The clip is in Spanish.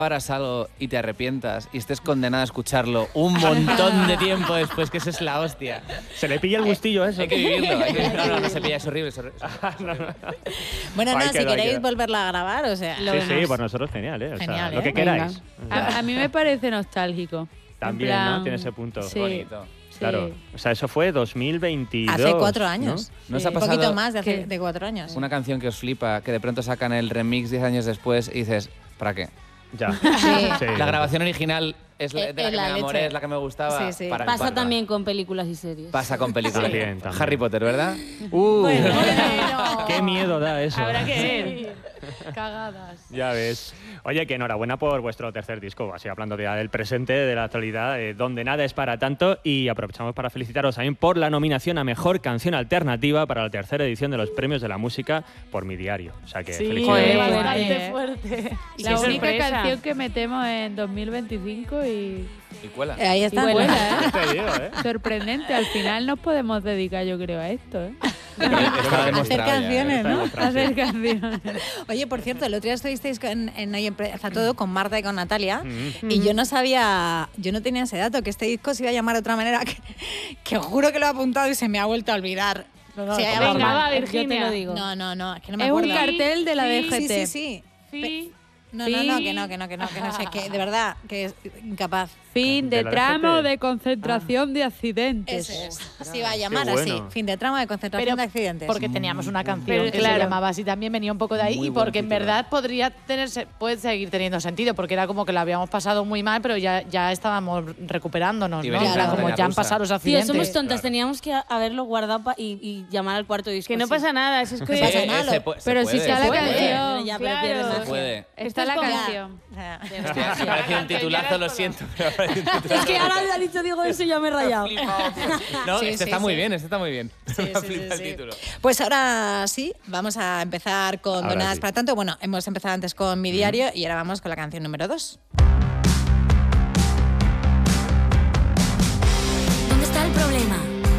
Hagas algo y te arrepientas y estés condenado a escucharlo un montón de tiempo después, que eso es la hostia. Se le pilla el gustillo a eso. Hay que vivirlo. No se pilla, es horrible. Es horrible. Bueno, Ahí si queda, queréis queda. volverla a grabar, o sea... Sí, por nosotros genial, ¿eh? O sea, Genial, lo que ¿eh? queráis. A mí me parece nostálgico. También, En plan, ¿no? Tiene ese punto. Sí. Bonito. Claro. O sea, eso fue 2022. Hace 4 años. ¿No os Sí. ha Un poquito pasado más de 4 años. una canción que os flipa, que de pronto sacan el remix 10 años después y dices, ¿para qué? Ya. Sí. Sí. La grabación original es de la que me la enamoré, leche. es la que me gustaba. Sí, sí. ¿Para Pasa cuándo? también con películas y series. Pasa con películas. También. Harry Potter, ¿verdad? Bueno. Qué miedo da eso. Habrá que ver. Cagadas. Ya ves. Oye, que enhorabuena por vuestro tercer disco, así hablando ya del presente, de la actualidad, donde nada es para tanto, y aprovechamos para felicitaros también por la nominación a Mejor Canción Alternativa para la tercera edición de los Premios de la Música por Mi Diario. O sea que felicidades. Bastante fuerte. La única canción que metemos en 2025 y Y cuela. Ahí está. y vuela, ¿eh? Te digo, ¿eh? Sorprendente. Al final nos podemos dedicar, yo creo, a esto, ¿eh? Está demostrado Hacer ya, canciones, ¿no? Hacer canciones. Oye, por cierto, el otro día estuvisteis en Hoy Empieza Todo con Marta y con Natalia Mm. y yo no tenía ese dato, que este disco se iba a llamar de otra manera, que juro que lo he apuntado y se me ha vuelto a olvidar. Se ha llamado Venga, mal. va, Yo te Virginia. lo digo. No, es que no me Es acuerdo. un cartel de la Sí, DGT. sí. Fin, No, que no sé, que de verdad, que es incapaz. fin de ¿De la tramo DGT? de concentración de accidentes. Eso es. Se iba a llamar Qué bueno. así, fin de tramo de concentración de accidentes. Porque teníamos una canción Pero que claro. se llamaba así, también venía un poco de ahí, Muy y buen porque en título. verdad puede seguir teniendo sentido, porque era como que lo habíamos pasado muy mal, pero ya estábamos recuperándonos, Y ¿no? venía Era la como montaña ya han rusa. pasado los Tío, accidentes. somos tontas. Claro. Teníamos que haberlo guardado y llamar al cuarto disco. Que no así. pasa nada, si es que... No pasa nada. Pero si está la puede. canción, Ya, pero pierde claro. magia. Se puede. Está la Ya. canción. O sea, Hostia, me parece un titulazo, lo siento. Pero me parece un titulazo. Es que ahora me ha dicho Diego eso y ya me he rayado. No, Sí, este sí, está muy sí. bien, este está muy bien. Sí, Me sí, flipa sí, el sí. título. Pues ahora sí, vamos a empezar con Ahora Donadas sí. para tanto. Bueno, hemos empezado antes con Mi Diario y ahora vamos con la canción número 2.